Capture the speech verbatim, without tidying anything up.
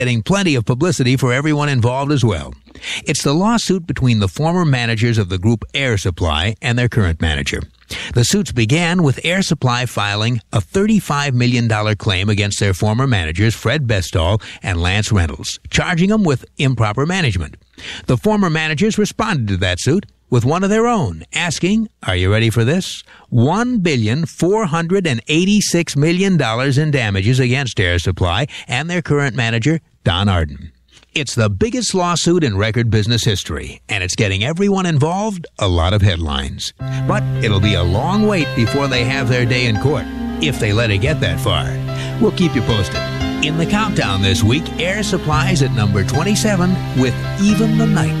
getting plenty of publicity for everyone involved as well. It's the lawsuit between the former managers of the group Air Supply and their current manager. The suits began with Air Supply filing a thirty-five million dollars claim against their former managers Fred Bestall and Lance Reynolds, charging them with improper management. The former managers responded to that suit with one of their own, asking, are you ready for this? one billion four hundred eighty-six million dollars in damages against Air Supply and their current manager, Don Arden. It's the biggest lawsuit in record business history, and it's getting everyone involved a lot of headlines. But it'll be a long wait before they have their day in court, if they let it get that far. We'll keep you posted. In the countdown this week, Air Supply's at number twenty-seven with Even the Night